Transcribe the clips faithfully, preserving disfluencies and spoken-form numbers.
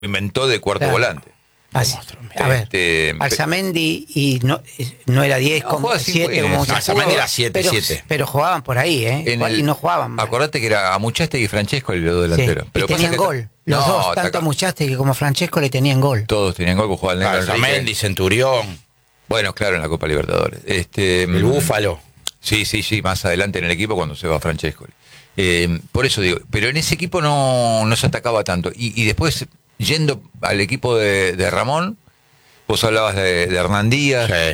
inventó de cuarto Claro. volante. Así, a ver, Este, Alzamendi y no, no era diez, No, como jugaba cinco, siete, eh, como no, se Alzamendi pudo, era siete, pero, siete. pero jugaban por ahí, ¿eh? en el- Y no jugaban mal. Acordate que era Amuchastegui y Francesco los dos Sí, delanteros. y Pero pasa tenían que- gol. Los No, dos, tanto ataca- Muchastegui como Francesco le tenían gol. Todos tenían gol, porque jugaban el negro Enrique. Alzamendi, Centurión, Bueno, claro, en la Copa Libertadores. Este, el Búfalo. Sí, sí, sí, más adelante en el equipo cuando se va Francesco. Eh, por eso digo, pero en ese equipo no, no se atacaba tanto. Y, y después, yendo al equipo de, de Ramón, vos hablabas de, de Hernán Díaz, Sí.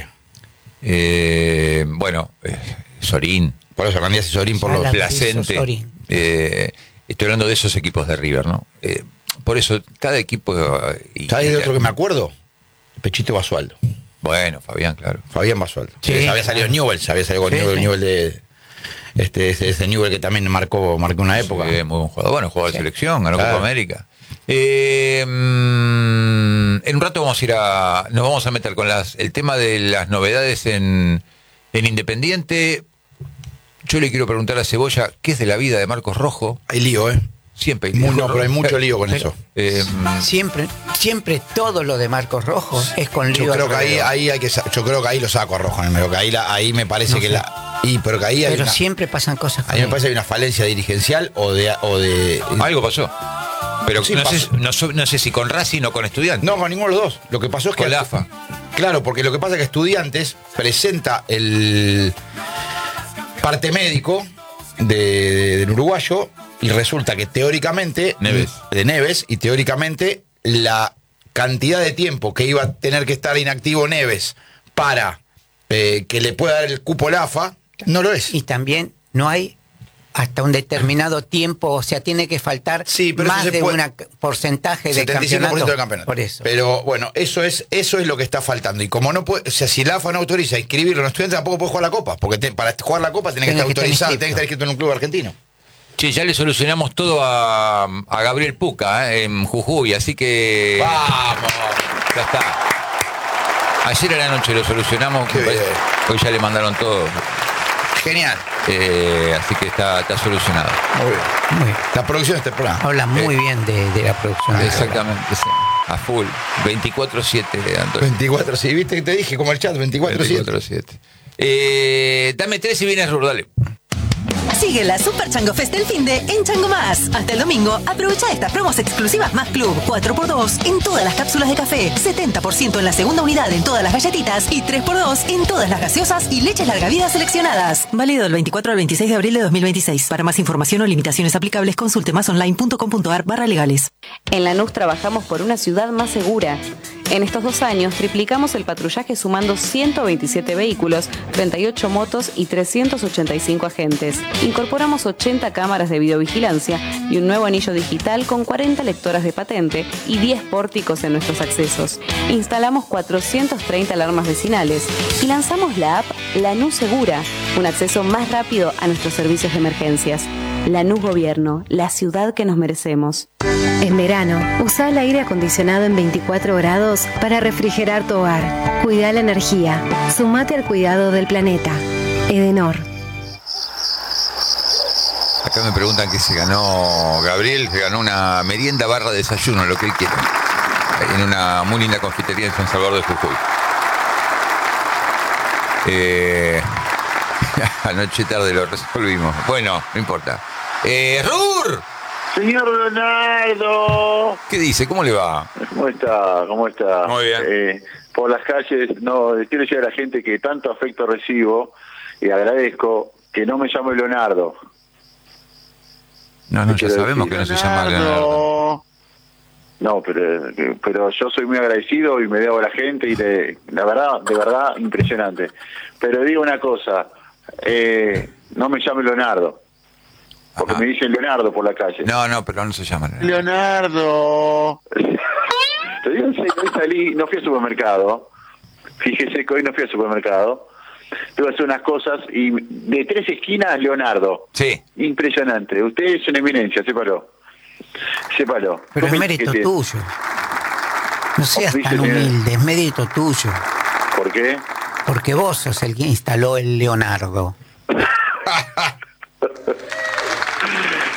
eh, bueno, eh, Sorín, Por eso Hernán Díaz y Sorín por Ya los la- Placente. Sorín. Eh, estoy hablando de esos equipos de River, ¿no? Eh, por eso, cada equipo... eh, y- ¿Sabes y- de otro que me acuerdo? Pechito Basualdo. Bueno, Fabián, claro. Fabián Basualdo. Sí, había claro. salido Newell's, había salido con Sí, Newell's, sí. Newell's de este ese, ese Newell's que también marcó marcó una época. Sí, muy buen jugador. Bueno, jugador de Sí. selección, ganó Claro. Copa América. Eh, mm, en un rato vamos a ir a. Nos vamos a meter con las el tema de las novedades en, en Independiente. Yo le quiero preguntar a Cebolla, ¿qué es de la vida de Marcos Rojo? Hay lío, ¿eh? Siempre hay Muy- lío. no, pero hay mucho lío con eso. Eh, Siempre, siempre todo lo de Marcos Rojo es con lío. Yo creo que ahí, alrededor. ahí hay que sa- yo creo que ahí lo saco a Rojo en el medio, que ahí la- ahí me parece No que sé. la y pero que ahí hay Pero una, siempre pasan cosas con a mí me él. parece que hay una falencia dirigencial o de o de algo pasó. Pero Sí, no, sé, pasó. no, so- no sé si con Racing o con Estudiantes. No, con ninguno de los dos. Lo que pasó es que Con la A F A. Claro, porque lo que pasa es que Estudiantes presenta el parte médico de, de- del uruguayo y resulta que teóricamente Neves. de Neves y teóricamente la cantidad de tiempo que iba a tener que estar inactivo Neves para eh, que le pueda dar el cupo la A F A no lo es. Y también no hay hasta un determinado tiempo, o sea, tiene que faltar Sí, pero eso más se de puede- un porcentaje de setenta y cinco por campeonato. ciento del campeonato. Por eso. Pero bueno, eso es eso es lo que está faltando. Y como no puede, o sea, si la A F A no autoriza a inscribirlo en Estudiantes, tampoco puede jugar la Copa. Porque te- para jugar la Copa tiene que Tiene estar que estar autorizado, inscrito. tiene que estar inscrito en un club argentino. Che, ya le solucionamos todo a, a Gabriel Puca eh, en Jujuy, así que. ¡Vamos! Ya está. Ayer a la noche lo solucionamos. Qué bien. Hoy ya le mandaron todo. Genial. Eh, así que está, está solucionado. Muy bien. Muy bien. La producción de este programa. Habla muy bien de, de la producción. Exactamente, sí. A full. veinticuatro siete, Antonio. veinticuatro, sí, viste que te dije, como el chat, veinticuatro siete. veinticuatro siete. Eh, dame tres y vienes Rur, dale. Sigue la Super Chango Fest del Finde en Chango Más. Hasta el domingo, aprovecha estas promos exclusivas Más Club. cuatro por dos en todas las cápsulas de café, setenta por ciento en la segunda unidad en todas las galletitas y tres por dos en todas las gaseosas y leches larga vida seleccionadas. Válido del veinticuatro al veintiséis de abril de dos mil veintiséis. Para más información o limitaciones aplicables, consulte masonline.com.ar barra legales. En Lanús trabajamos por una ciudad más segura. En estos dos años triplicamos el patrullaje sumando ciento veintisiete vehículos, treinta y ocho motos y trescientos ochenta y cinco agentes. Incorporamos ochenta cámaras de videovigilancia y un nuevo anillo digital con cuarenta lectoras de patente y diez pórticos en nuestros accesos. Instalamos cuatrocientas treinta alarmas vecinales y lanzamos la app Lanús Segura, un acceso más rápido a nuestros servicios de emergencias. Lanús Gobierno, la ciudad que nos merecemos. En verano, usa el aire acondicionado en veinticuatro grados para refrigerar tu hogar. Cuida la energía. Sumate al cuidado del planeta. Edenor. Acá me preguntan qué se ganó Gabriel. Se ganó una merienda barra desayuno, lo que él quiera. En una muy linda confitería en San Salvador de Jujuy. Eh, anoche tarde lo resolvimos. Bueno, no importa. Eh, ¡Rur! Señor Leonardo, ¿Qué dice? ¿Cómo le va? ¿cómo está? ¿Cómo está? Muy bien. Eh, por las calles, no, quiero decir a la gente que tanto afecto recibo y agradezco que no me llame Leonardo. No, no, ya Quiero sabemos decir, que no se llama Leonardo. No, pero, pero yo soy muy agradecido y me debo a la gente y le, la verdad, de verdad, impresionante. Pero digo una cosa, eh, no me llame Leonardo, porque Ajá. me dicen Leonardo por la calle. No, no, pero no se llama Leonardo. Leonardo. Te digo en serio, hoy salí, no fui al supermercado. Fíjese que hoy no fui al supermercado. Tuve que hacer unas cosas y de tres esquinas, Leonardo. Sí. Impresionante. Usted es una eminencia, sépalo. Sépalo. Pero es ¿Cómo mérito que te- tuyo. No seas Dice, tan señor. humilde, es mérito tuyo. ¿Por qué? Porque vos sos el que instaló el Leonardo.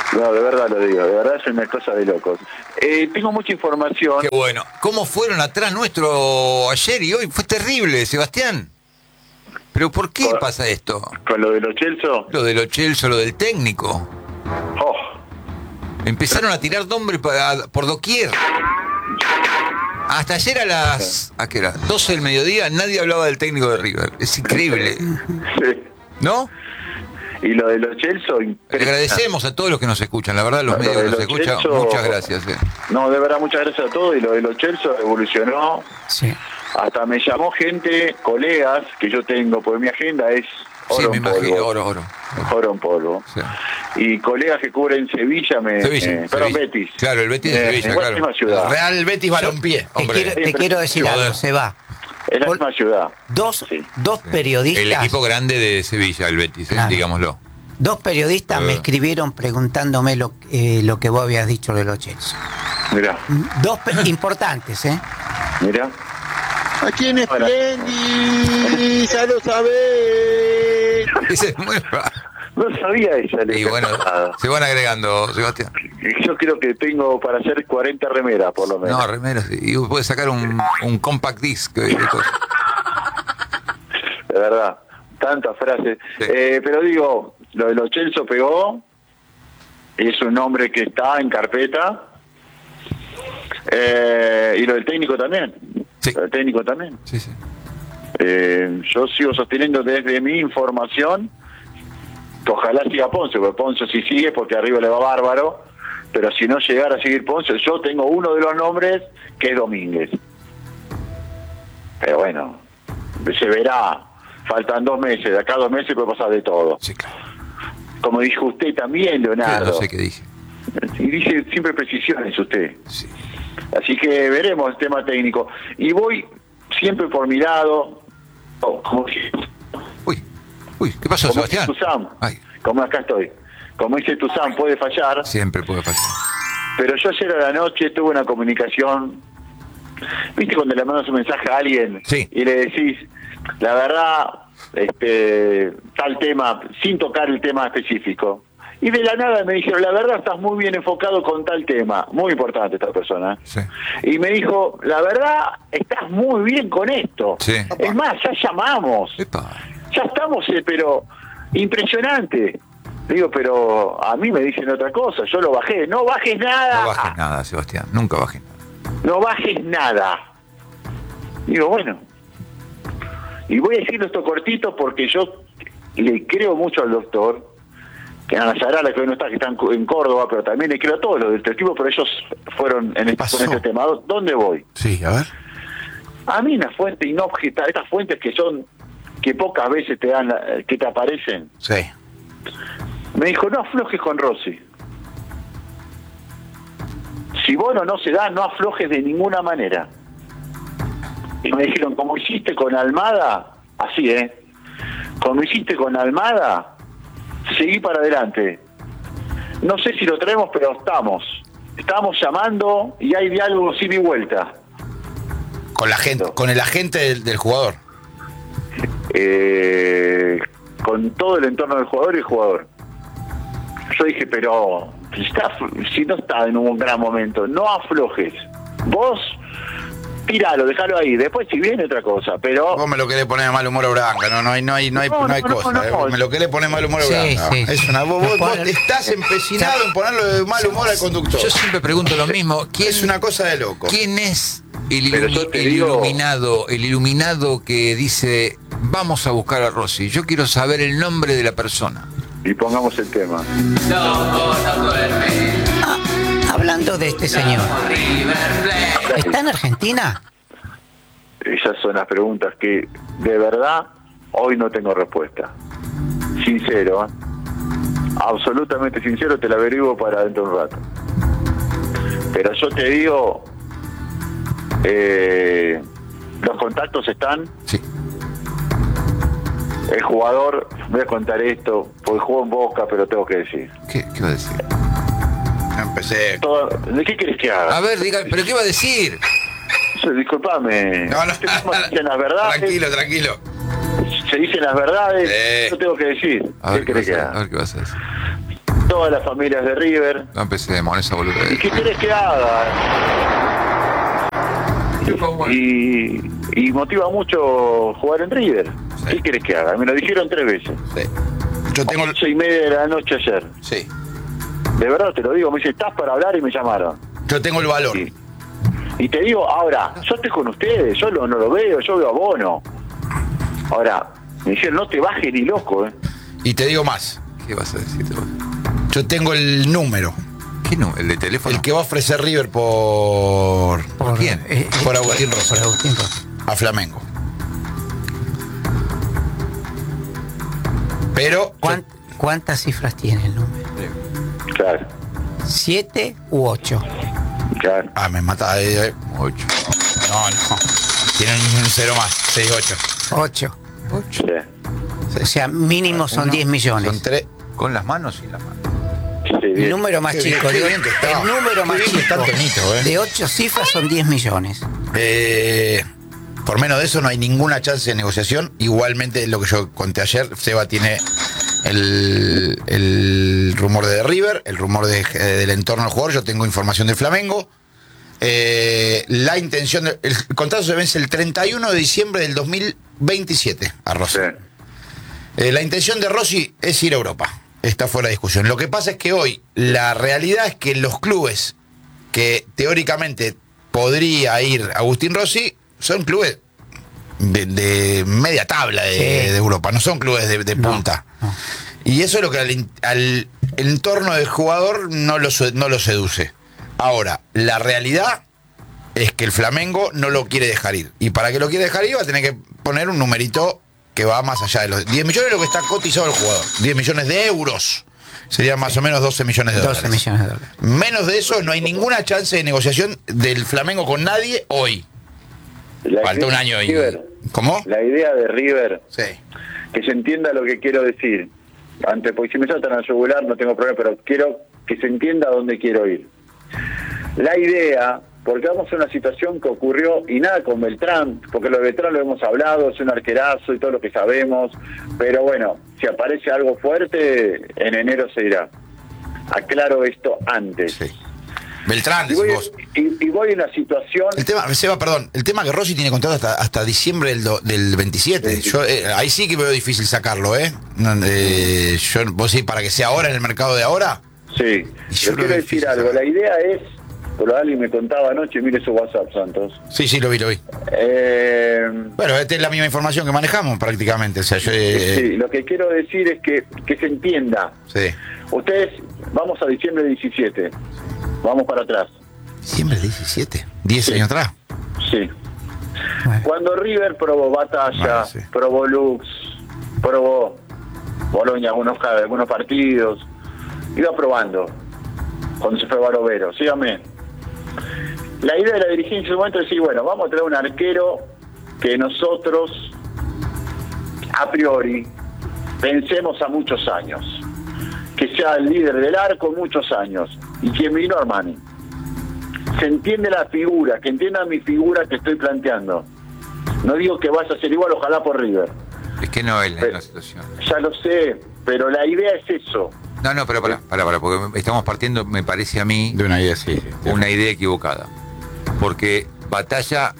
No, de verdad lo digo, de verdad es una cosa de locos. Eh, tengo mucha información. Qué bueno. ¿Cómo fueron atrás nuestro ayer y hoy? Fue terrible, Sebastián. ¿Pero por qué Con- pasa esto? Con lo de los Chelsea. Lo de los Chelsea, lo del técnico. Oh, Empezaron a tirar nombres pa- por doquier. Hasta ayer a las ¿a qué era? doce del mediodía nadie hablaba del técnico de River. Es increíble. sí. ¿No? Y lo de los Chelsea. Le agradecemos a todos los que nos escuchan. La verdad, los Lo medios de que nos los escuchan, Chelsea- muchas gracias. eh. No, de verdad, muchas gracias a todos. Y lo de los Chelsea evolucionó. Sí. Hasta me llamó gente, colegas que yo tengo, porque mi agenda es Sí, oro me en imagino. polvo. Oro, oro. Oro en polvo. Sí. Y colegas que cubren Sevilla, me, Sevilla, eh, perdón, Sevilla. Betis. Claro, el Betis de Eh, Sevilla, igual claro. misma ciudad. Real Betis Balompié. Te Hombre. quiero, te Siempre- quiero decir Joder. algo, se va. Es la Por- misma ciudad. Dos, Sí. dos periodistas. El equipo grande de Sevilla, el Betis, eh, Claro. digámoslo. Dos periodistas Eh. me escribieron preguntándome lo, eh, lo que vos habías dicho de los Chelsea. Mirá, Dos pe- importantes, ¿eh? mirá. Aquí en Bueno. Splendid, ya lo sabés. Ese es muy raro. No sabía esa. Y bueno, Nada. se van agregando, Sebastián. Yo creo que tengo para hacer cuarenta remeras, por lo menos. No, remeras. Y puedes sacar un, un compact disc. eh, de cosas. De verdad, tantas frases. Sí. Eh, pero digo, lo de los Chelsea pegó. Es un nombre que está en carpeta. Eh, y lo del técnico también. Sí. Lo del técnico también. Sí, sí. Eh, yo sigo sosteniendo desde mi información que ojalá siga Ponce, porque Ponce si sigue porque arriba le va bárbaro, pero si no llegara a seguir Ponce, yo tengo uno de los nombres que es Domínguez. Pero bueno, se verá, faltan dos meses, de acá a dos meses puede pasar de todo. Sí, claro. Como dijo usted también, Sí, Leonardo. no sé qué dije. Y dice siempre precisiones usted. Sí. Así que veremos el tema técnico. Y voy siempre por mi lado, oh, como Uy, uy, ¿qué pasó, Como dice Sebastián? Tuzán, Ay, como acá estoy. Como dice Tuzán, puede fallar, siempre puede pasar. pero yo ayer a la noche tuve una comunicación. ¿Viste cuando le mandas un mensaje a alguien Sí. y le decís, la verdad, este, tal tema, sin tocar el tema específico? Y de la nada me dijeron, la verdad estás muy bien enfocado con tal tema. Muy importante esta persona. Sí. Y me dijo, la verdad, estás muy bien con esto. Sí. Es más, ya llamamos. Epa. Ya estamos, eh, pero impresionante. Digo, pero a mí me dicen otra cosa, yo lo bajé. No bajes nada. No bajes nada, Sebastián. Nunca bajes nada. No bajes nada. Digo, bueno. Y voy a decirlo esto cortito porque yo le creo mucho al doctor, que Ana Zarala, que hoy no está, que está en en Córdoba, pero también le creo a todos los del equipo, pero ellos fueron en este, pasó? con este tema. ¿Dónde voy? Sí, a ver. A mí una fuente inobjetada, estas fuentes que son, que pocas veces te dan, la- que te aparecen, Sí. me dijo, no aflojes con Rossi. Si Bono no se da, no aflojes de ninguna manera. Y me dijeron, como hiciste con Almada, así, ¿eh? Como hiciste con Almada, seguí para adelante. No sé si lo traemos, pero estamos. Estamos llamando y hay diálogo sin y vuelta. Con la gente, con el agente del, del jugador. Eh, con todo el entorno del jugador y el jugador. Yo dije, pero si, está, si no está en un gran momento, no aflojes. Vos, tíralo, déjalo ahí. Después si viene otra cosa, pero... Vos me lo querés poner de mal humor a Branca, no, no hay, no hay, no hay, No, no hay no, no, cosa. no, eh. no. Me lo querés poner de mal humor a Sí, Branca. sí. Es una, vos, vos- No, vos no. estás empecinado en ponerlo de mal humor al conductor. Yo siempre pregunto lo mismo. ¿Quién, Es una cosa de loco. ¿Quién es el, Pero ilumi- yo te el digo- iluminado, el iluminado que dice vamos a buscar a Rossi? Yo quiero saber el nombre de la persona. Y pongamos el tema. Hablando de este señor. ¿Está en Argentina? Esas son las preguntas que, de verdad, hoy no tengo respuesta. Sincero, ¿eh? Absolutamente sincero, te la averiguo para dentro de un rato. Pero yo te digo, eh, los contactos están, Sí. el jugador, voy a contar esto, porque jugó en Boca, pero tengo que decir. ¿Qué, qué va a decir? Empecé. Todo- ¿De qué querés que haga? A ver, diga, ¿pero qué va a decir? Yo, disculpame. No, no, Este mismo se dicen las verdades, tranquilo, tranquilo. se dicen las verdades, Sí. yo tengo que decir. A ver ¿Qué qué, querés que vas a, a haga? ver qué vas a decir. todas las familias de River. No empecemos en esa boludez. ¿Y qué querés que haga? Y, y motiva mucho jugar en River. Sí. ¿Qué querés que haga? Me lo dijeron tres veces. Sí. Yo tengo... Ocho y media de la noche ayer. Sí. De verdad te lo digo, me dice, ¿estás para hablar? Y me llamaron. Yo tengo el valor. Y, y te digo, ahora, yo estoy con ustedes, yo lo, no lo veo, yo veo a Bono. Ahora, me dijeron, no te bajes ni loco, ¿eh? Y te digo más. ¿Qué vas a decir? Yo tengo el número. ¿Qué no? ¿El de teléfono? El que va a ofrecer River por... ¿Por quién? Eh, eh, Por Agustín Rossi. Por Agustín Rossi. A Flamengo. Pero... ¿Cuán- ¿Cuántas cifras tiene el número? Claro, ¿Siete u ocho? claro. Ah, me mata. Eh, eh. Ocho. No, no. Tienen un cero más. Seis, ocho. Ocho. Sí. O sea, mínimo son Uno, diez millones. Son tres. ¿Con las manos y sin las manos? Sí, El bien. número más Qué bien, chico, qué de, bien que está. el número Qué más bien que chico está Tonito, eh. de ocho cifras son diez millones. Eh, por menos de eso no hay ninguna chance de negociación. Igualmente, lo que yo conté ayer, Seba tiene el, el rumor de River, el rumor de, eh, del entorno del jugador. Yo tengo información del Flamengo. Eh, la intención, de, el contrato se vence el treinta y uno de diciembre del dos mil veintisiete a Rossi. Sí. Eh, la intención de Rossi es ir a Europa. Está fuera de discusión. Lo que pasa es que hoy la realidad es que los clubes que teóricamente podría ir Agustín Rossi son clubes de, de media tabla de, Sí. de Europa, no son clubes de, de No, punta. no. Y eso es lo que al, al entorno del jugador no lo, se- no lo seduce. Ahora, la realidad es que el Flamengo no lo quiere dejar ir. Y para que lo quiera dejar ir va a tener que poner un numerito que va más allá de los diez millones, lo que está cotizado el jugador. diez millones de euros. Serían más o menos doce millones de dólares. doce millones de dólares. Menos de eso, no hay ninguna chance de negociación del Flamengo con nadie hoy. La Falta idea un de año y... River, ¿Cómo? La idea de River, Sí. que se entienda lo que quiero decir. Antes, porque si me saltan al yugular no tengo problema, pero quiero que se entienda a dónde quiero ir. La idea, porque vamos a una situación que ocurrió, y nada con Beltrán, porque lo de Beltrán lo hemos hablado, es un arquerazo y todo lo que sabemos, pero bueno, si aparece algo fuerte, en enero se irá. Aclaro esto antes. Sí. Beltrán, Y voy, decís vos. y, y voy en una situación... El tema, Seba, perdón, el tema que Rossi tiene contrato hasta, hasta diciembre del, do- del veintisiete. Yo, eh, ahí sí que veo difícil sacarlo, ¿eh? No, eh, yo, ¿Vos sí, para que sea ahora en el mercado de ahora? Sí, Y yo yo lo quiero veo decir difícil algo. saber. La idea es, por alguien me contaba anoche, mire su WhatsApp, Santos. Sí, sí, lo vi, lo vi. Eh, Bueno, esta es la misma información que manejamos prácticamente. O sea, yo, eh, sí, lo que quiero decir es que, que se entienda. sí. Ustedes, vamos a diciembre diecisiete, vamos para atrás. Diciembre diecisiete, diez Sí. años atrás. Sí. Bueno. Cuando River probó Batalla, Bueno, sí. probó Lux, probó Boloña algunos, algunos partidos, iba probando cuando se fue Barovero, síganme. La idea de la dirigencia en ese momento es decir, bueno, vamos a traer un arquero que nosotros, a priori, pensemos a muchos años, que sea el líder del arco muchos años. ¿Y quién vino? Armani. Se entiende la figura, que entienda mi figura que estoy planteando. No digo que vaya a ser igual, ojalá por River. Es que no es la, Pero- la situación. Ya lo sé, pero la idea es eso. No, no, pero para, para, para, porque estamos partiendo, me parece a mí, De una idea, sí. una idea equivocada. Porque Batalla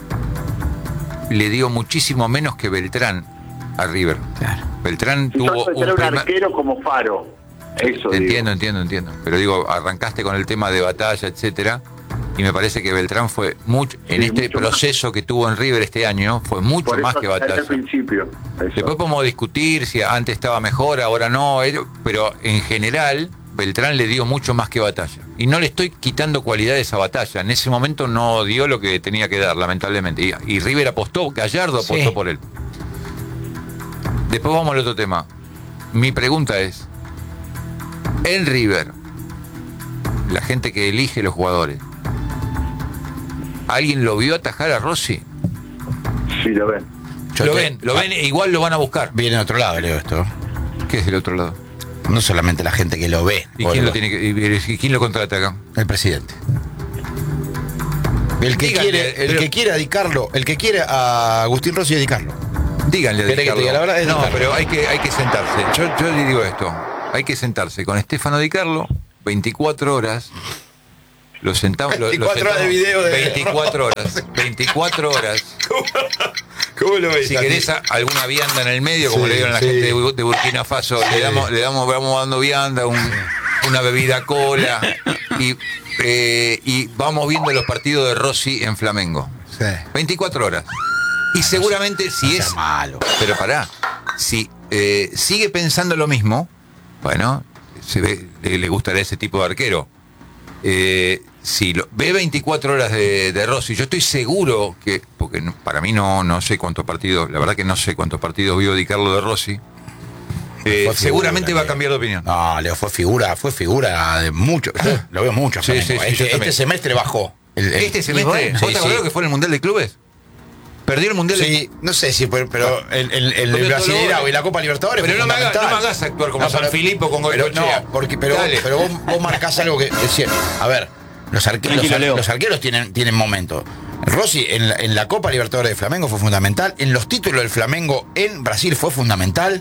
le dio muchísimo menos que Beltrán a River. Claro. Beltrán Si tuvo trato de un tener un primer... arquero como Faro. Eso digo. Entiendo, entiendo, entiendo. Pero digo, arrancaste con el tema de Batalla, etcétera, y me parece que Beltrán fue mucho, en Sí, este mucho proceso que tuvo en River este año, fue mucho Por más eso que aclaré Batalla. al principio. Eso. Después podemos discutir si antes estaba mejor, ahora no, eh, pero en general Beltrán le dio mucho más que Batalla. Y no le estoy quitando cualidades a Batalla. En ese momento no dio lo que tenía que dar, lamentablemente. Y, y River apostó, Gallardo apostó Sí. por él. Después vamos al otro tema. Mi pregunta es, en River, la gente que elige los jugadores, ¿alguien lo vio atajar a Rossi? Sí, lo ven. Yo lo te- ven, lo ven, e igual lo van a buscar. Viene de otro lado, Leo, esto. ¿Qué es del otro lado? No solamente la gente que lo ve. ¿Y o quién lo- lo tiene que, y- y quién lo contrata acá? El presidente. El que Díganle, quiere, el pero- que quiere a Di Carlo, el que quiere a Agustín Rossi es Di Carlo. Díganle a Di ¿Querés que te Carlo. diga la verdad? Es Di No, Carlo. pero hay que, hay que sentarse. Yo, yo le digo esto. hay que sentarse con Stefano Di Carlo, veinticuatro horas. Lo sentamos, lo, lo veinticuatro horas de sentamos, video de veinticuatro horas, veinticuatro horas. ¿Cómo, cómo lo ves? Si querés a- alguna vianda en el medio, como Sí, le dieron a la sí. gente de, Bu- de Burkina Faso, Sí. le damos, le damos, vamos dando vianda, un- una bebida cola y, eh, y vamos viendo los partidos de Rossi en Flamengo. Sí. veinticuatro horas. Y seguramente si sea es malo. Pero pará, si eh, sigue pensando lo mismo, bueno, se ve, le, le gustará ese tipo de arquero. Eh, si lo, ve veinticuatro horas de, de Rossi, yo estoy seguro que, porque no- para mí no, no sé cuántos partidos, la verdad que no sé cuántos partidos vio Di Carlo de Rossi, eh, Fue figura, seguramente va a Leo. cambiar de opinión. No, Leo, fue figura, fue figura de mucho. Yo lo veo mucho. Sí, Flamengo. sí, sí, yo este, también. este semestre bajó. El- el- Este semestre, bueno, ¿vos sí, te acordás sí. que fue en el Mundial de Clubes? Perdió el Mundial de Sí, no sé si, pero, pero el, el, el, Porque el Brasileirao todo- y la Copa Libertadores Pero fue no me hagas- fundamental. no me hagas actuar como San pero- Filipo con pero, Goicoechea. no, porque, pero, Dale. pero vos, vos marcás algo que es cierto. A ver, los, arque- los, Tranquilo, ar- Leo. los arqueros tienen, tienen momento. Rossi en la, en la Copa Libertadores de Flamengo fue fundamental. En los títulos del Flamengo en Brasil fue fundamental.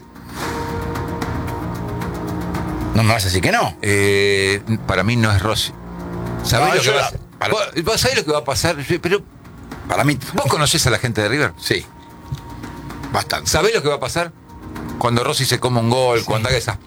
No me vas a decir que no. Eh, para mí no es Rossi. ¿Sabés No, lo que yo va la- a para- ¿Vos, vos sabés lo que va a pasar? Pero Para mí, vos conocés a la gente de River. sí. Bastante. ¿Sabés lo que va a pasar? Cuando Rossi se come un gol, cuando haga esas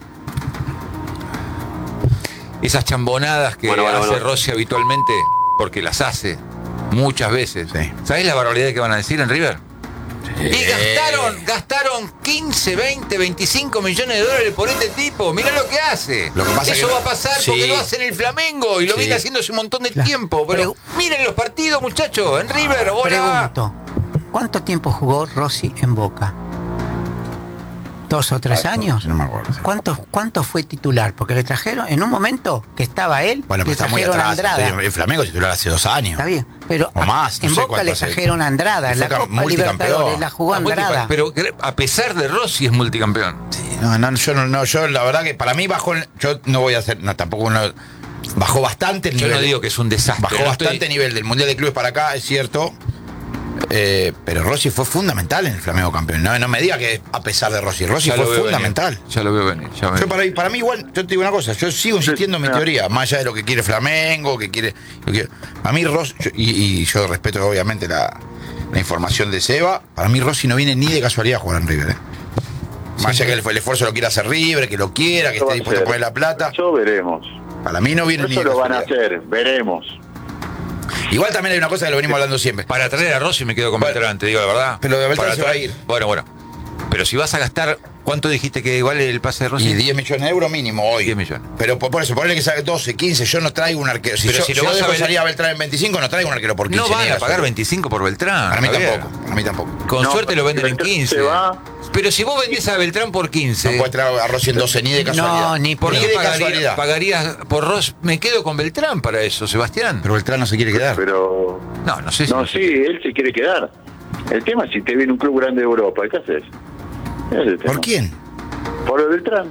esas chambonadas que Bueno, bueno, hace bueno. Rossi habitualmente, porque las hace muchas veces. Sí. ¿Sabés la barbaridad que van a decir en River? Y Eh, gastaron, gastaron quince, veinte, veinticinco millones de dólares por este tipo. Mirá lo que hace. Lo que pasa Eso que- va a pasar sí. porque lo hace en el Flamengo y lo Sí. viene haciendo hace un montón de Claro. tiempo. Pero Pregu- miren los partidos, muchachos, en River, hola. Pregunto, ¿cuánto tiempo jugó Rossi en Boca? ¿Dos o tres Ah, años? no me acuerdo, sí. ¿Cuánto, ¿Cuánto fue titular? Porque le trajeron, en un momento que estaba él, Bueno, pero le está muy trajeron a atrás. Andrada. El Flamengo es titular hace dos años. Está bien, pero O más, no en sé Boca cuánto le hace. trajeron a Andrada, en Fue la cam- Copa multicampeón. Libertadores la jugó Ah, multi- Andrada. Pero a pesar de Rossi es multicampeón. Sí, no, no, yo no, no, yo la verdad que para mí bajó, el- yo no voy a hacer, no, tampoco no, bajó bastante el Yo nivel. no digo que es un desastre. Bajó no bastante estoy- nivel del Mundial de Clubes para acá, es cierto. Eh, pero Rossi fue fundamental en el Flamengo campeón. No, no me diga que a pesar de Rossi. Rossi Ya lo fue veo fundamental. venir, ya lo veo venir. ya me- Yo para, para mí igual, yo te digo una cosa, yo sigo insistiendo en mi no. teoría, más allá de lo que quiere Flamengo, que quiere. Lo que, a mí Rossi, yo- y, y yo respeto obviamente la, la información de Seba, para mí Rossi no viene ni de casualidad a jugar en River. ¿eh? Más allá que el, el esfuerzo lo quiera hacer River, que lo quiera, que Eso esté va a dispuesto a ser. poner la plata. Eso veremos. Para mí no viene ni Eso de lo van a casualidad. hacer, veremos. Igual también hay una cosa que lo venimos hablando siempre. Para traer a Rossi me quedo con Bueno, Beltrán, te digo la verdad. pero de Beltrán Para se va a traer- ir. Bueno, bueno. Pero si vas a gastar, ¿cuánto dijiste que vale el pase de Rossi? Y diez millones de euros mínimo hoy. diez millones. Pero por, por eso, ponle que saque doce, quince, yo no traigo un arquero. Si Pero yo, si si lo yo vas a dejo ver- salir a Beltrán en veinticinco, no traigo un arquero por quince. No van ni a de pagar casualidad. veinticinco por Beltrán. Para mí Javier. tampoco, para mí tampoco. Con No, suerte lo porque venden en Beltrán quince. se va. Pero si vos vendés a Beltrán por quince, No puedes traer a Rossi en doce ni de casualidad. No, ni ¿por por ni qué de pagaría- casualidad. pagarías por Ross? Me quedo con Beltrán para eso, Sebastián. Pero Beltrán no se quiere quedar. Pero. No, no sé si. No, sí, él se quiere quedar. El tema es si te viene un club grande de Europa, ¿qué haces? Ese es el tema. ¿Por quién? Por el Beltrán.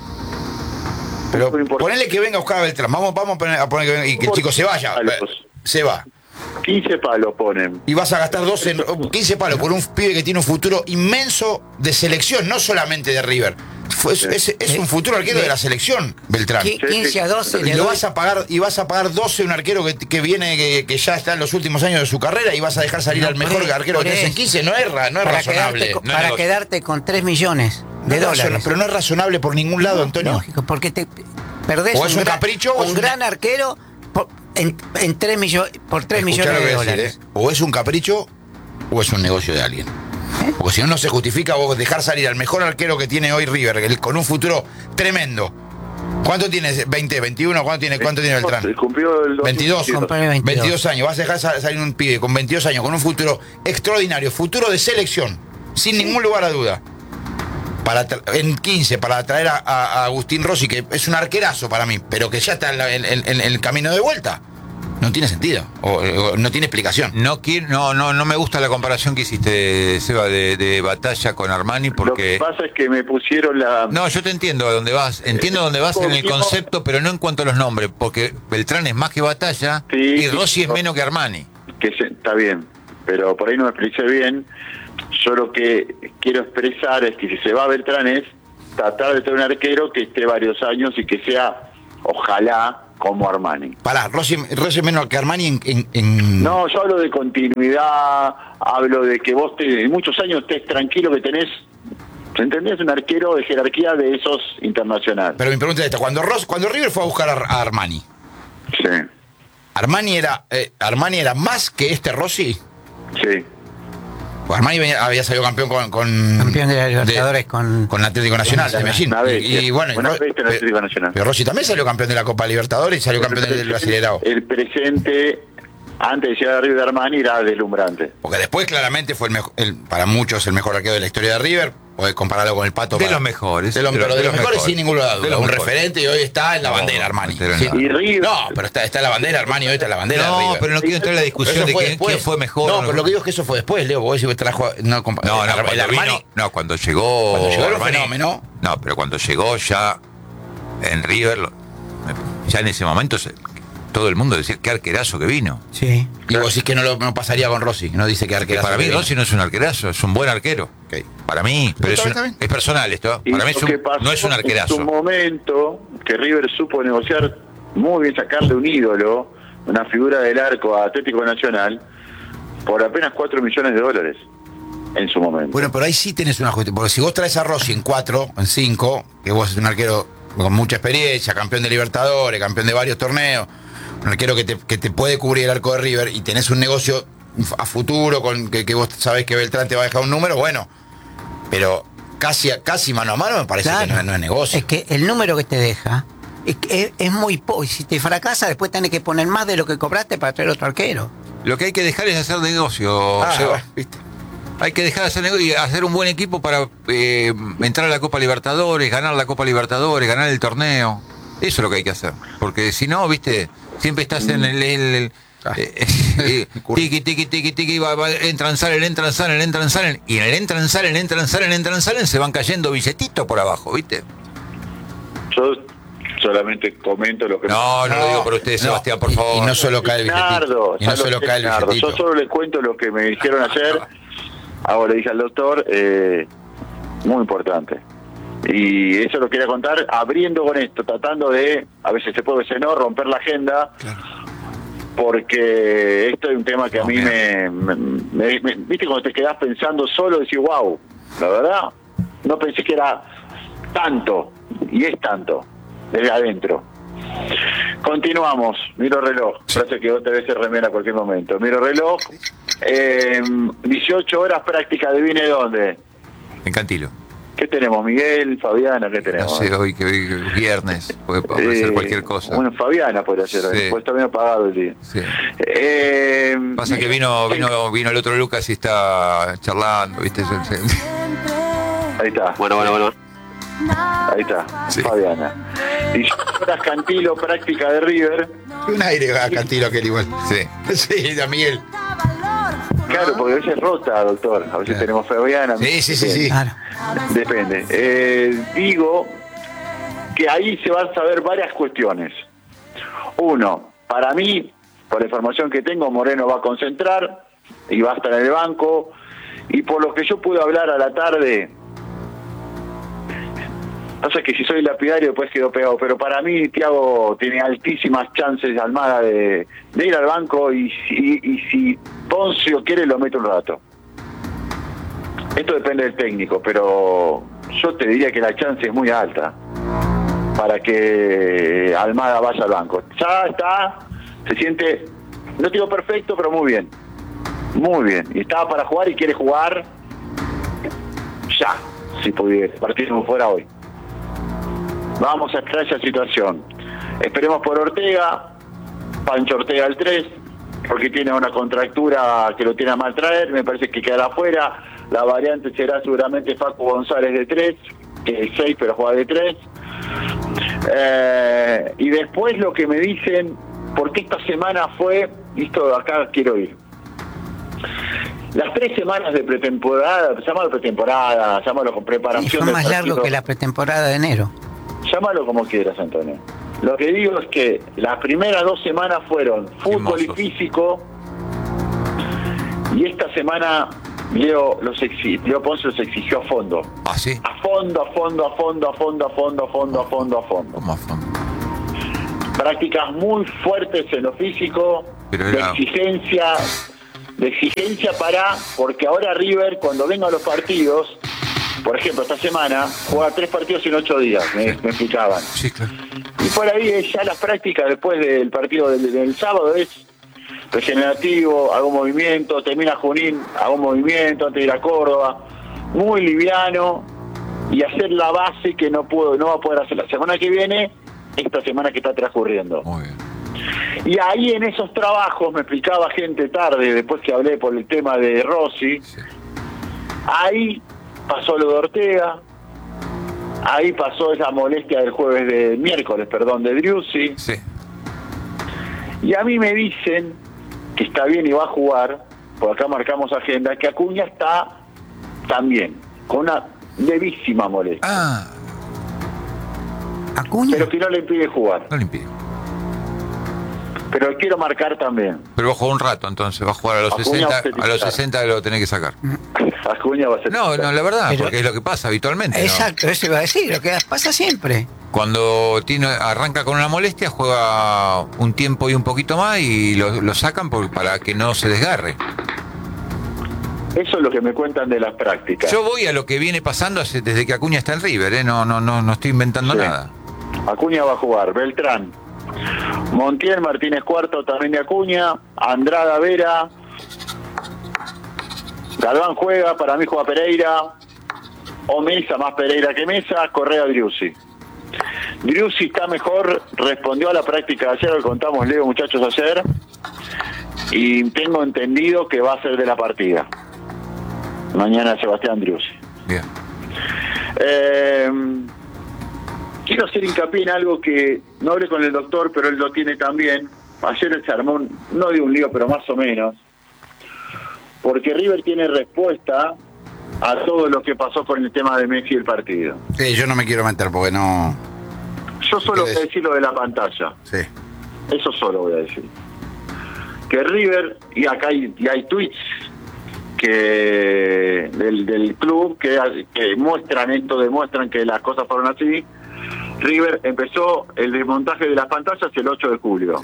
Pero No importa. ponele que venga a buscar a Beltrán. Vamos, vamos a poner, a poner que venga y que el chico se vaya. Palos. Se va. quince palos ponen. Y vas a gastar doce, en- quince palos por un pibe que tiene un futuro inmenso de selección, no solamente de River. Fue- es, es- es un futuro arquero de la selección, Beltrán. Qui- quince a doce Y le lo doy. vas a pagar, y vas a pagar doce a un arquero que, que viene, que, que ya está en los últimos años de su carrera, y vas a dejar salir No, al por mejor eso, arquero que por tenés en eso. quince. No es, ra- no es para razonable. quedarte, con, No es para negocio. quedarte con tres millones No de es razonable, dólares. pero no es razonable por ningún lado, Antonio. Lógico, porque te perdés O es un gran- capricho o es un una- gran arquero por, en, en tres millo- por tres Escuchá millones lo que de voy a decir, dólares. ¿eh? O es un capricho o es un negocio de alguien. Porque si no, no se justifica vos dejar salir al mejor arquero que tiene hoy River, el- con un futuro tremendo. ¿Cuánto tienes? ¿veinte, veintiuno? ¿Cuánto tiene, cuánto tiene Beltrán? Cumplió el veintidós. Compré veintidós. veintidós años. Vas a dejar sal- salir un pibe con veintidós años, con un futuro extraordinario, futuro de selección, sin ningún lugar a duda. Para tra- en quince, para traer a, a- a Agustín Rossi, que es un arquerazo para mí, pero que ya está en, la- en- en- en el camino de vuelta. No tiene sentido, o, o no tiene explicación. No, quiero, no, no, no me gusta la comparación que hiciste, Seba, de, de Batalla con Armani, Lo porque... que pasa es que me pusieron la. No, yo te entiendo a dónde vas, entiendo a dónde vas en el Porque- concepto, pero no en cuanto a los nombres, porque Beltrán es más que Batalla Sí, y sí, Rossi es no. menos que Armani. que se- está bien, pero por ahí no me expresé bien. Yo lo que quiero expresar es que si se va a Beltrán es tratar de tener un arquero que esté varios años y que sea, ojalá, como Armani. Pará, Rossi, Rossi menos que Armani en, en, en... No, yo hablo de continuidad, hablo de que vos te, en muchos años estés tranquilo que tenés, ¿entendés? Un arquero de jerarquía de esos internacionales. Pero mi pregunta es esta, cuando, Ross, cuando River fue a buscar a, a Armani, Sí, ¿Armani era, eh, ¿Armani era más que este Rossi? sí. Pues Armani venía- había salido campeón con... con Campeón de la Libertadores con- con Atlético Nacional de Medellín. Una vez, Y, y bueno, y una Ro- vez en Atlético Nacional. pero Rossi también salió campeón de la Copa Libertadores y salió campeón del, del Brasileirao. El presente, antes de llegar a River de Armani, era deslumbrante. Porque después claramente fue el mejor, el, para muchos el mejor arquero de la historia de River. Podés compararlo con el Pato. De para- los mejores. De, lo- De los- pero de de los los mejores, mejores. sin ninguna duda. De los Un mejores. referente y hoy está en la No, bandera Armani. pero Sí. no. Y River, No, pero está, está en la bandera Armani, hoy está en la bandera de No, River. pero no quiero entrar en la Pero discusión eso de fue quién, después. quién fue mejor. No, o pero lo que digo es que eso fue después, Leo. Vos decís que trajo. No, compa- No, no, el, cuando el Armani. vino- no, cuando llegó. Cuando llegó era un Armani- fenómeno. No, pero cuando llegó ya en River, lo- ya en ese momento se- todo el mundo decía qué arquerazo que vino. Sí. Y vos decís que no, lo, no pasaría con Rossi. No dice que Que arquerazo. para mí que vino. Rossi no es un arquerazo, es un buen arquero. Ok. Para mí, pero es, está un- bien, está bien. es personal esto. y Para mí lo es un- que pasó no es un En arquerazo. su momento, que River supo negociar muy bien, sacarle un ídolo, una figura del arco a Atlético Nacional, por apenas cuatro millones de dólares en su momento. Bueno, pero ahí sí tenés una cuestión. Porque si vos traes a Rossi en cuatro, en cinco, que vos sos un arquero con mucha experiencia, campeón de Libertadores, campeón de varios torneos, un arquero que te, que te puede cubrir el arco de River y tenés un negocio a futuro con que, que vos sabés que Beltrán te va a dejar un número, bueno, pero casi, casi mano a mano me parece Claro. que no, es- no es negocio. Es que el número que te deja es, que es, es muy poco. Y si te fracasa, después tenés que poner más de lo que cobraste para traer otro arquero. Lo que hay que dejar es hacer negocio, Ah, Seba. bueno, ¿viste? Hay que dejar de hacer negocio y hacer un buen equipo para eh, entrar a la Copa Libertadores, ganar la Copa Libertadores, ganar el torneo. Eso es lo que hay que hacer. Porque si no, viste, siempre estás en el... el- el- Ah. eh, eh, tiqui, tiqui, tiqui, tiqui, va, va, entran, salen, entran, salen, entran, salen. Y en el entran, salen, entran, salen, entran, salen, se van cayendo billetitos por abajo, ¿viste? Yo solamente comento lo que... No, no, lo digo por usted, no, Sebastián, por y- favor. y no solo cae el billetito. Nardo, Y no ya lo solo sé, cae el Nardo. billetito. Yo solo le cuento lo que me dijeron ayer. Ahora le dije al doctor, eh, muy importante. Y eso lo quería contar abriendo con esto, tratando de, a veces se puede, a veces no, romper la agenda. Porque esto es un tema que a No, mí me, me, me- me- viste, cuando te quedás pensando solo, decís, wow, la verdad, no pensé que era tanto, y es tanto, desde adentro. Continuamos, miro reloj, parece que vos te ves en remera a cualquier momento. Miro reloj, eh, dieciocho horas práctica, adivine dónde. En Cantilo. ¿Qué tenemos, Miguel, Fabiana, qué No tenemos? sé, hoy que hoy que es viernes, puede, puede ser Eh, cualquier cosa. Bueno, Fabiana podría ser, Sí. pues está bien apagado el día. Sí. Eh, Pasa que vino, vino, vino el otro Lucas y está charlando, ¿viste? Se- se- Ahí está. Bueno, bueno, bueno. Ahí está, Sí. Fabiana. Y horas Cantilo, práctica de River. Un aire a Cantilo aquel igual. Sí. Sí, a Miguel. Claro, porque a veces rota, doctor. A veces tenemos Fabiana. Sí, sí, sí, sí. Claro. Depende. Eh, digo que ahí se van a saber varias cuestiones. Uno, para mí, por la información que tengo, Moreno va a concentrar y va a estar en el banco. Y por lo que yo pude hablar a la tarde, pasa que si soy lapidario después quedo pegado, pero para mí Thiago tiene altísimas chances, Almada, de, de ir al banco y, si- y si Poncio quiere lo mete un rato. Esto depende del técnico, pero yo te diría que la chance es muy alta para que Almada vaya al banco. Ya está, se siente, no digo perfecto, pero muy bien. Muy bien. Y estaba para jugar y quiere jugar ya, si pudiera. Partido fuera hoy. Vamos a esperar esa situación. Esperemos por Ortega, Pancho Ortega el tres, porque tiene una contractura que lo tiene a mal traer, me parece que quedará afuera. La variante será seguramente Facu González de tres, que es seis pero juega de tres. Eh, y después lo que me dicen, porque esta semana fue, esto acá quiero ir. Las tres semanas de pretemporada, llámalo pretemporada, llámalo con Y preparación. son del más largos partido. que la pretemporada de enero. Llámalo como quieras, Antonio. Lo que digo es que las primeras dos semanas fueron fútbol y Hermosos. físico, y esta semana Leo, los exi- Leo Ponce los exigió a fondo. ¿Ah, sí? A fondo, a fondo, a fondo, a fondo, a fondo, a fondo, a fondo, a fondo. ¿Cómo a fondo? Prácticas muy fuertes en lo físico, Pero de era- exigencia, de exigencia para, porque ahora River, cuando vengan los partidos, por ejemplo, esta semana, juega tres partidos en ocho días, me, me explicaban. Sí, claro. Y por ahí es ya las prácticas después del partido del, del sábado es regenerativo, hago movimiento, termina Junín, hago movimiento antes de ir a Córdoba, muy liviano, y hacer la base que no puedo, no va a poder hacer la semana que viene, esta semana que está transcurriendo. Muy bien. Y ahí en esos trabajos, me explicaba gente tarde, después que hablé por el tema de Rossi, Sí. ahí pasó lo de Ortega, ahí pasó esa molestia del jueves de miércoles, perdón, de Driussi, Sí. y a mí me dicen que está bien y va a jugar, por acá marcamos agenda, que Acuña está también, con una levísima molestia, Ah, Acuña. pero que no le impide jugar. no le impide. Pero quiero marcar también, Pero va a jugar un rato, entonces va a jugar a los Acuña sesenta, va a a los utilizar. sesenta lo tenés que sacar. Acuña va a ser... No, no, la verdad, Pero- porque es lo que pasa habitualmente. ¿no? Exacto, eso iba a decir, lo que pasa siempre. Cuando tiene, arranca con una molestia, juega un tiempo y un poquito más y lo, lo sacan por- para que no se desgarre. Eso es lo que me cuentan de las prácticas. Yo voy a lo que viene pasando hace- desde que Acuña está en River, ¿eh? no, no, no, no estoy inventando Sí. nada. Acuña va a jugar, Beltrán, Montiel, Martínez Cuarto también de Acuña, Andrada Vera, Galván juega, para mí juega Pereira, o Mesa, más Pereira que Mesa, Correa Driussi. Driussi está mejor, respondió a la práctica de ayer, lo contamos Leo muchachos ayer, y tengo entendido que va a ser de la partida. Mañana Sebastián Driussi. Bien. Eh, quiero hacer hincapié en algo que no hablé con el doctor, pero él lo tiene también. Ayer se armó, un- no de un lío, pero más o menos, porque River tiene respuesta a todo lo que pasó con el tema de Messi y el partido. Sí, yo no me quiero meter porque no. Yo solo voy ¿Qué a es? decir lo de la pantalla, Sí. eso solo voy a decir. Que River, y acá hay, y hay tweets que del, del club que, que muestran esto, demuestran que las cosas fueron así. River empezó el desmontaje de las pantallas el ocho de julio.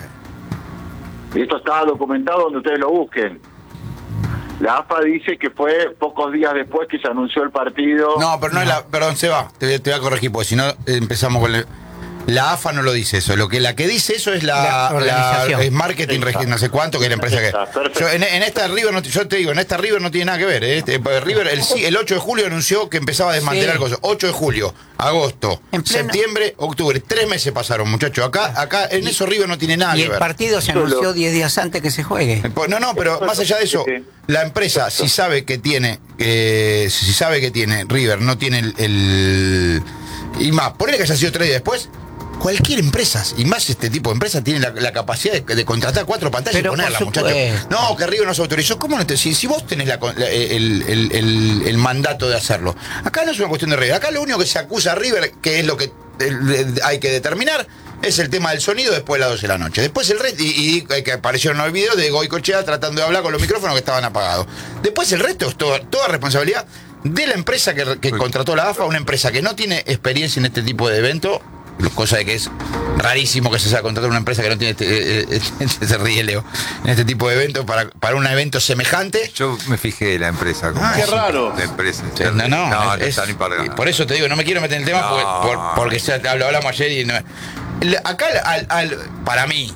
Y esto está documentado donde ustedes lo busquen. La A F A dice que fue pocos días después que se anunció el partido. No, pero no es la. Perdón, Seba, te, voy- te voy a corregir porque si no eh, empezamos con. el- La A F A no lo dice eso. Lo que la que dice eso es la, La organización. la- es marketing, Exacto. regi- no sé cuánto, que es la empresa que. Está, perfecto. Yo, en, en esta River, no, yo te digo, en esta River no tiene nada que ver. ¿eh? Este, River el, sí, el ocho de julio anunció que empezaba a desmantelar Sí. cosas. ocho de julio, agosto, En pleno- septiembre, octubre. Tres meses pasaron, muchachos. Acá, acá en eso River no tiene nada Y que el ver. partido se Solo- anunció diez días antes que se juegue. Eh, pues, No, no, pero más allá de eso, la empresa si sabe que tiene, eh, si sabe que tiene, River no tiene el, el- y más, ponele que haya sido tres días después, cualquier empresa, y más este tipo de empresas, tiene la, la capacidad de, de contratar cuatro pantallas Pero y ponerlas, por muchachos. supuesto. No, que River no se autorizó. ¿Cómo no te si, si vos tenés la con- la- el, el- el- el mandato de hacerlo? Acá no es una cuestión de River. Acá lo único que se acusa a River, que es lo que eh, hay que determinar, es el tema del sonido después de las doce de la noche. Después el resto, y, y que aparecieron los videos de Goicochea tratando de hablar con los micrófonos que estaban apagados. Después el resto es toda, toda responsabilidad de la empresa que, que contrató la A F A, una empresa que no tiene experiencia en este tipo de evento, cosa de que es rarísimo que se sea contratar una empresa que no tiene, este, eh, eh, se ríe Leo, en este tipo de eventos para, para un evento semejante. Yo me fijé la empresa. como- Ah, qué raro. La empresa. Sí, no, no, no, es- está ni para ganar. por eso te digo, no me quiero meter en el tema No. porque, por- porque ya lo hablamos ayer y no. La- Acá, al- al- para mí,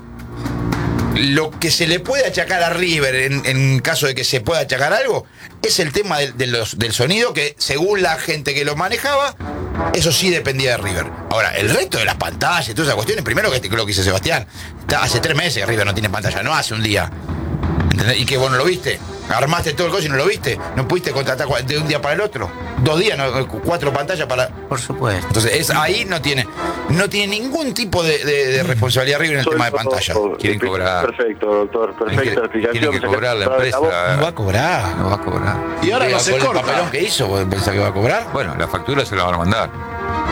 lo que se le puede achacar a River en, en caso de que se pueda achacar algo es el tema del, de los- del sonido, que según la gente que lo manejaba, eso sí dependía de River. Ahora, el resto de las pantallas y todas esas cuestiones, primero que lo que dice Sebastián, está- hace tres meses que River no tiene pantalla, no hace un día. ¿Entendés? Y que vos no lo viste. Armaste todo el coche y no lo viste. No pudiste contratar cua- de un día para el otro. Dos días, no, cuatro pantallas para. Por supuesto. Entonces, es, ahí no tiene no tiene ningún tipo de, de- de responsabilidad River en el tema de pantalla. Quieren cobrar. Perfecto, doctor, perfecta Tienen que- explicación. tienen que cobrar la empresa. No va a cobrar. No va a cobrar. Y ahora no Con se el corta. papelón que hizo, ¿vos pensás que va a cobrar? Bueno, la factura se la van a mandar.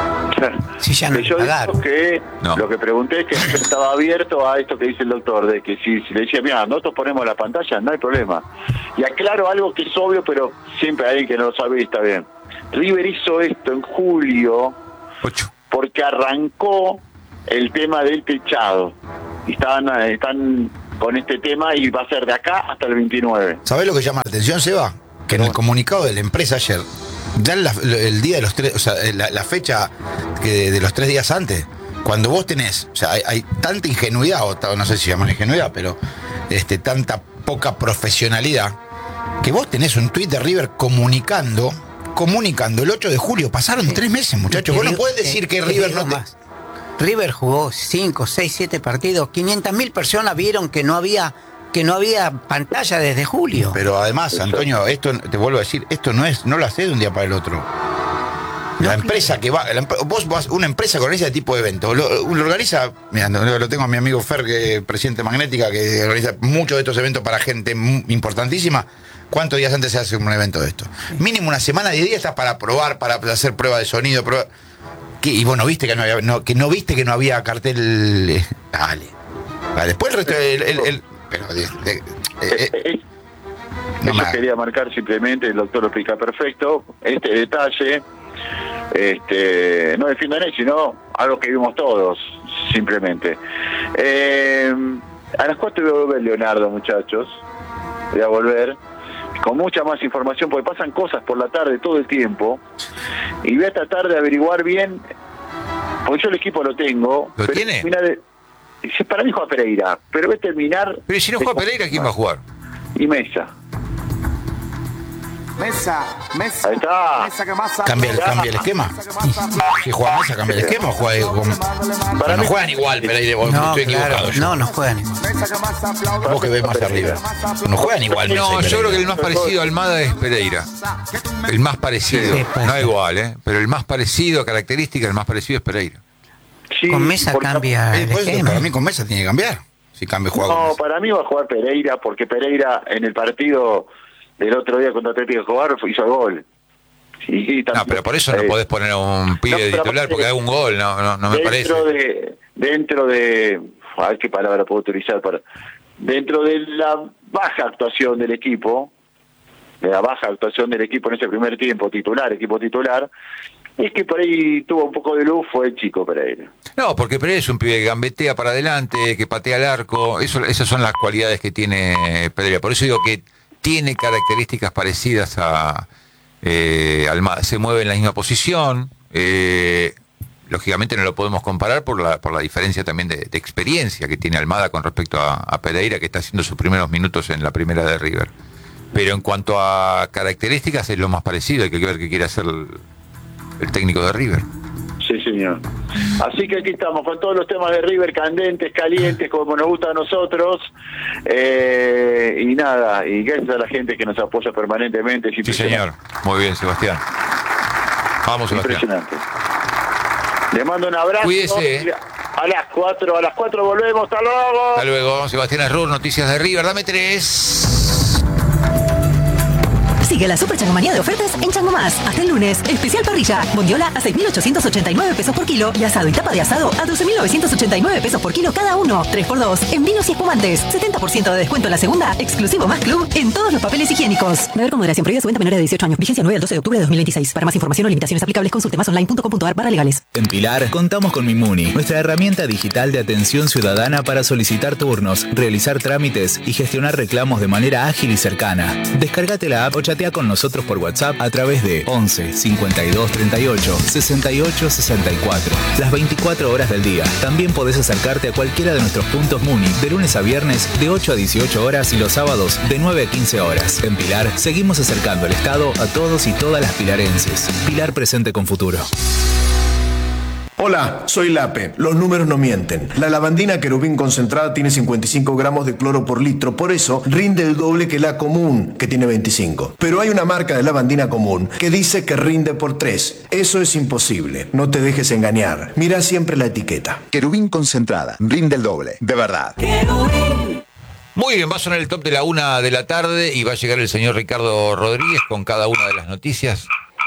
Si ya no yo pagaron. digo que No. lo que pregunté es que estaba abierto a esto que dice el doctor, de que si, si le decía, mira, nosotros ponemos la pantalla, no hay problema. Y aclaro algo que es obvio, pero siempre hay alguien que no lo sabe y está bien. River hizo esto en julio Ocho. porque arrancó el tema del techado. Y estaban, eh, están con este tema y va a ser de acá hasta el veintinueve. ¿Sabés lo que llama la atención, Seba? Que en el comunicado de la empresa ayer, ya la- el día de los tres, o sea, la, la fecha que de los tres días antes, cuando vos tenés, o sea, hay, hay tanta ingenuidad, o ta- no sé si llaman ingenuidad, pero este, tanta poca profesionalidad, que vos tenés un tuit de River comunicando, comunicando el ocho de julio. Pasaron tres meses, muchachos. Vos no podés decir que River no te... más. River jugó cinco, seis, siete partidos. quinientas mil personas vieron que no había que no había pantalla desde julio. Pero además, Antonio, esto te vuelvo a decir, esto no es, no lo haces de un día para el otro. La No, empresa que va, la emp- vos vas, una empresa que organiza este tipo de eventos, lo, lo organiza, mira, lo lo tengo a mi amigo Fer, que es presidente de Magnética, que organiza muchos de estos eventos para gente mu- importantísima. ¿Cuántos días antes se hace un evento de esto? Mínimo una semana, diez días estás para probar, para hacer prueba de sonido, prueba. ¿Qué? Y vos no viste que no había, no, que no viste que no había cartel. eh, Dale. Dale. Después el resto, el, el- el- pero de- de- eh, eh, Eh, no Eso me- quería marcar simplemente, el doctor lo explica perfecto, este detalle, este, no defiendo a nadie, sino algo que vimos todos, simplemente. Eh, a las cuatro voy a volver, Leonardo, muchachos, voy a volver, con mucha más información, porque pasan cosas por la tarde todo el tiempo, y voy a tratar de averiguar bien, porque yo el equipo lo tengo. ¿Lo pero tiene? terminar de- sí, para mí juega Pereira, pero voy a terminar... Pero si no de juega Pereira, ¿quién va a jugar? Y Mesa. Mesa, mesa. Ahí está. Mesa que masa. cambia, el, cambia el esquema. Si juega Mesa, cambia el esquema o juega con... Pero no juegan igual, Pereira, vos No, estoy claro, equivocado. yo. no, no juegan igual. Mesa que masa aplaude. Vos que ves más arriba. No juegan igual Mesa No, y yo creo que el Pereira. más parecido a Almada es Pereira. El más parecido. Sí, puede No ser. igual, ¿eh? Pero el más parecido a características, el más parecido es Pereira. Sí, Con Mesa porque- cambia Eh, el por eso, esquema. para mí con Mesa tiene que cambiar. Si cambia juega con No, Mesa. para mí va a jugar Pereira, porque Pereira en el partido del otro día contra Atlético de Escobar hizo el gol. Y, y No, también- pero por eso no eh, podés poner a un pibe no, de pero titular aparte- porque haga un gol, no, no, no me parece. dentro de dentro de a ver qué palabra puedo utilizar para dentro de la baja actuación del equipo, de la baja actuación del equipo en ese primer tiempo, titular, equipo titular, es que por ahí tuvo un poco de luz, fue el chico Pereira. No, porque Pereira es un pibe que gambetea para adelante, que patea al arco. Eso, esas son las cualidades que tiene Pereira. Por eso digo que tiene características parecidas a eh, Almada. Se mueve en la misma posición. eh, lógicamente no lo podemos comparar por la, por la diferencia también de, de experiencia que tiene Almada con respecto a, a Pereira, que está haciendo sus primeros minutos en la primera de River. Pero en cuanto a características es lo más parecido. Hay que ver qué quiere hacer el, el técnico de River. Sí, señor. Así que aquí estamos con todos los temas de River, candentes, calientes, como nos gusta a nosotros. Eh, y nada, y gracias a la gente que nos apoya permanentemente. Es Sí, impresionante. señor. Muy bien, Sebastián. Vamos, Sebastián. Impresionante. Le mando un abrazo. Cuídese, eh. A las cuatro, a las cuatro volvemos. ¡Hasta luego! Hasta luego, Sebastián Arrur, noticias de River, dame tres. Sigue la super changomanía de ofertas en Chango Más. Hasta el lunes, especial parrilla. Bondiola a seis mil ochocientos ochenta y nueve pesos por kilo y asado y tapa de asado a doce mil novecientos ochenta y nueve pesos por kilo cada uno. tres por dos en vinos y espumantes. setenta por ciento de descuento en la segunda. Exclusivo Más Club en todos los papeles higiénicos. Beber con moderación. Prohibida su venta a menores de dieciocho años. Vigencia nueve al doce de octubre de dos mil veintiséis. Para más información o limitaciones aplicables, consulte más online punto com punto ar barra legales. En Pilar contamos con Mimuni, nuestra herramienta digital de atención ciudadana para solicitar turnos, realizar trámites y gestionar reclamos de manera ágil y cercana. Descárgate la app o chatea con nosotros por WhatsApp a través de once cincuenta y dos treinta y ocho sesenta y ocho sesenta y cuatro. Las veinticuatro horas del día. También podés acercarte a cualquiera de nuestros puntos Muni de lunes a viernes de ocho a dieciocho horas y los sábados de nueve a quince horas. En Pilar seguimos acercando el Estado a todos y todas las pilarenses. Pilar presente con futuro. Hola, soy Lape. Los números no mienten. La lavandina querubín concentrada tiene cincuenta y cinco gramos de cloro por litro, por eso rinde el doble que la común, que tiene veinticinco. Pero hay una marca de lavandina común que dice que rinde por tres. Eso es imposible. No te dejes engañar. Mira siempre la etiqueta. Querubín concentrada, rinde el doble, de verdad. Muy bien, va a sonar el top de la una de la tarde y va a llegar el señor Ricardo Rodríguez con cada una de las noticias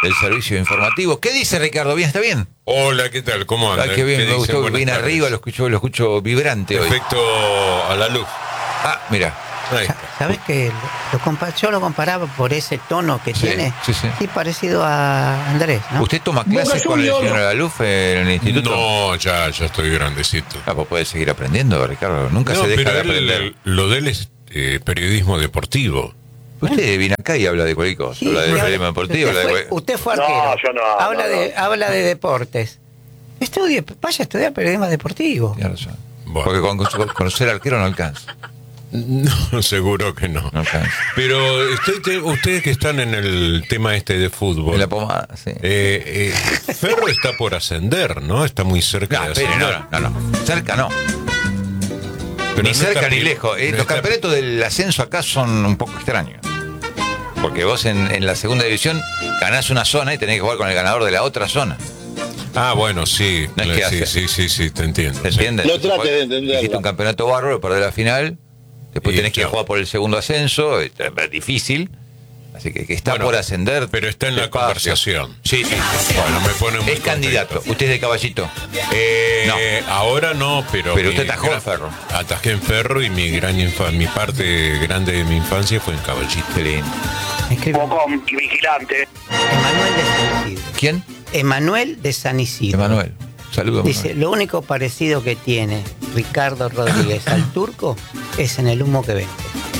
del servicio informativo. ¿Qué dice Ricardo? ¿Bien? ¿Está bien? Hola, ¿qué tal? ¿Cómo anda? Ah, qué bien, ¿Qué me gustó, dicen? bien Buenas arriba, tardes. lo escucho, lo escucho vibrante hoy. Efecto a la luz. Ah, mira. Ahí está. ¿Sabes que lo compa- yo lo comparaba por ese tono que Sí, tiene? sí, sí. Sí, parecido a Andrés, ¿no? ¿Usted toma clases con el señor Alaluf en el instituto? No, ya, ya estoy grandecito. Ah, pues puede seguir aprendiendo, Ricardo. Nunca No, se deja pero de él, aprender. lo de él es eh, periodismo deportivo. Usted viene acá y habla de cualquier cosa. Sí, habla de y habla- periodismo deportivo. usted, habla de fue, cual- usted fue No, arquero. yo no, habla, no, de, no. habla de deportes. Estudie, vaya a estudiar periodismo deportivo. Tiene razón. Bueno. Porque con, con- con ser arquero no alcanza. No, seguro que no. No alcanza. Pero usted, te- ustedes que están en el tema este de fútbol. En la pomada, sí. Eh, eh, Ferro está por ascender, ¿no? Está muy cerca No, de espere, ascender. no, no, no. Cerca no. Pero ni no cerca está ni pri- lejos. Eh, no los está- campeonatos del ascenso acá son un poco extraños. Porque vos en, en la segunda división ganás una zona y tenés que jugar con el ganador de la otra zona. Ah, bueno, sí. No es que sí, hace. sí, sí, sí, te entiendo. ¿Se sí. entiende? No Entonces, trate de vos entenderlo. Hiciste un campeonato bárbaro, perdés la final. Después Y tenés que chao. jugar por el segundo ascenso. Es difícil. Así que, que está Bueno, por ascender. pero está en la despacio. conversación. Sí, sí. sí. Bueno, me pone muy Es candidato. contento. Usted es de Caballito. Eh, Ahora no, pero. Pero mi usted atajó gran- en Ferro. Atajé en Ferro y mi gran infa- mi parte grande de mi infancia fue en Caballito. Qué lindo. Escribe Bocón y vigilante. Emanuel de San Isidro. ¿Quién? Emanuel de San Isidro. Emanuel. Saludos. Dice, lo único parecido que tiene Ricardo Rodríguez al turco es en el humo que vende.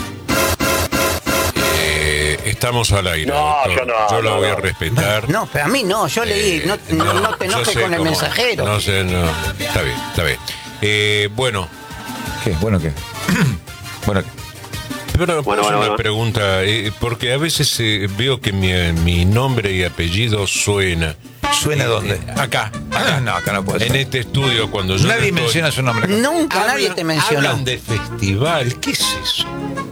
Eh, estamos al aire. No, doctor. yo no, Yo lo no, voy a no. respetar. No, pero a mí no, yo leí, no, no, no te yo enojes sé con el cómo- mensajero. No sé, no. Está bien, está bien. Eh, bueno, ¿Qué? ¿Bueno qué? bueno, ¿qué? pero Bueno, es bueno, una bueno. pregunta, eh, porque a veces eh, veo que mi, mi nombre y apellido suena. ¿Suena dónde? Acá. Ah, no, acá no puede En ser. este estudio, cuando yo. Nadie estoy- menciona su nombre. acá. Nunca Hablan- nadie te mencionó. Hablan de festival, ¿qué es eso?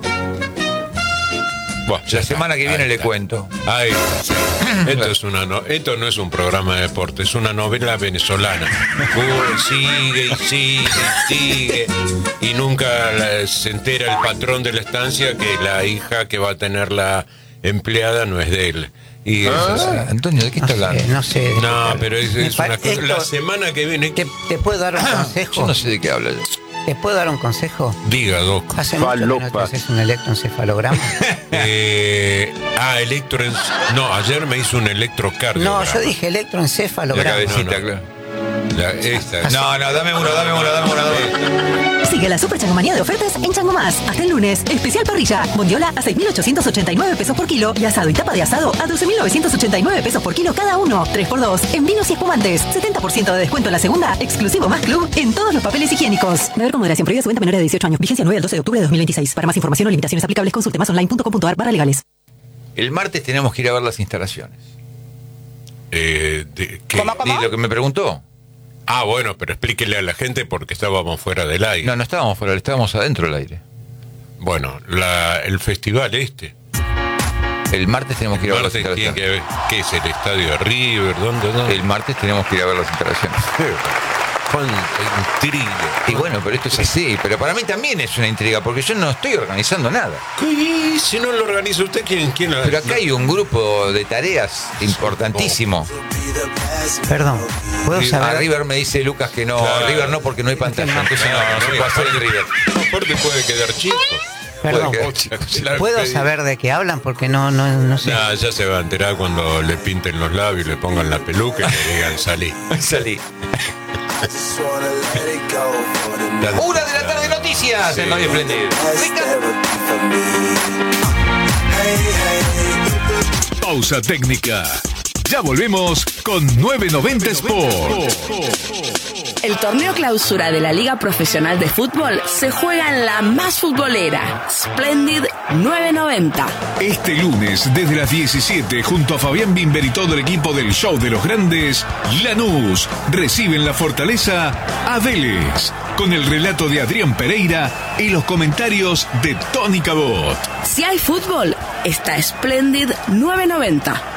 Bueno, ya La está. semana que viene Ahí le está. cuento. Ahí está, sí. Esto, es una no, esto no es un programa de deporte, es una novela venezolana. Uh, sigue y sigue y sigue. Y nunca la- se entera el patrón de la estancia que la hija que va a tener la empleada no es de él. Y es así. Ah, Antonio, ¿de qué está No sé, hablando? no sé. No, pero es, Me es una pare- cosa. La esto- semana que viene. ¿Te, te puedo dar un Yo consejo? no sé de qué habla. ¿Te puedo dar un consejo? Diga, Doc. Hace mucho que no te Falopa. haces un electroencefalograma. Eh, ah, electro. No, ayer me hizo un electrocardiograma. No, yo dije La electroencefalograma. cabecita, No, no. claro. La- esta. No, no, dame uno, dame uno, dame uno, dame uno. Sigue la super changomanía de ofertas en Chango Más. Hasta el lunes, especial parrilla. Bondiola a seis mil ochocientos ochenta y nueve pesos por kilo y asado y tapa de asado a doce mil novecientos ochenta y nueve pesos por kilo cada uno. tres por dos en vinos y espumantes. setenta por ciento de descuento en la segunda. Exclusivo Más Club en todos los papeles higiénicos. Beber con moderación. Prohibida su venta a menores de dieciocho años. Vigencia nueve al doce de octubre de dos mil veintiséis. Para más información o limitaciones aplicables, consulte masonline punto com punto ar barra legales. El martes tenemos que ir a ver las instalaciones. Eh, de- ¿qué? ¿Y lo que me preguntó? Ah, bueno, pero explíquele a la gente porque estábamos fuera del aire. No, no estábamos fuera, estábamos adentro del aire. Bueno, la, el festival este. El martes tenemos que ir a ver las Martes tiene instalaciones. que ver- ¿Qué es el estadio de River? ¿Dónde? dónde? El martes tenemos que ir a ver las instalaciones. Cuánta intriga. Y bueno, pero esto es así. Pero para mí también es una intriga, porque yo no estoy organizando nada. ¿Qué? Si no lo organiza usted, ¿quién? quién la- Pero acá hay un grupo de tareas importantísimo. Perdón, ¿puedo A saber? River me dice Lucas que no. Claro. River no, porque no hay pantalla. Entonces no, no se puede hacer el River. Aparte puede quedar chico. Perdón, Puede quedar- La- ¿puedo saber de qué hablan? Porque no, no, no sé. Nah, ya se va a enterar cuando le pinten los labios, le pongan la peluca y le digan salí. Salí. Una de la tarde, noticias. Sí. En Radio Espléndido. Pausa técnica. Ya volvemos con nueve noventa Sport. El torneo clausura de la Liga Profesional de Fútbol se juega en la más futbolera, Splendid nueve noventa. Este lunes, desde las diecisiete, junto a Fabián Bimber y todo el equipo del Show de los Grandes, Lanús recibe en la Fortaleza a Vélez, con el relato de Adrián Pereira y los comentarios de Tony Cabot. Si hay fútbol, está Splendid nueve noventa.